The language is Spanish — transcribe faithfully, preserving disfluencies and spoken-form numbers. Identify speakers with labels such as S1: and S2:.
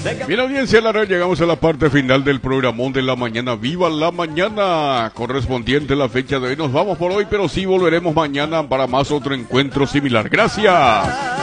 S1: Bien, audiencia, Lara, llegamos a la parte final del programón de la mañana. ¡Viva la mañana! Correspondiente a la fecha de hoy. Nos vamos por hoy, pero sí volveremos mañana para más otro encuentro similar. ¡Gracias!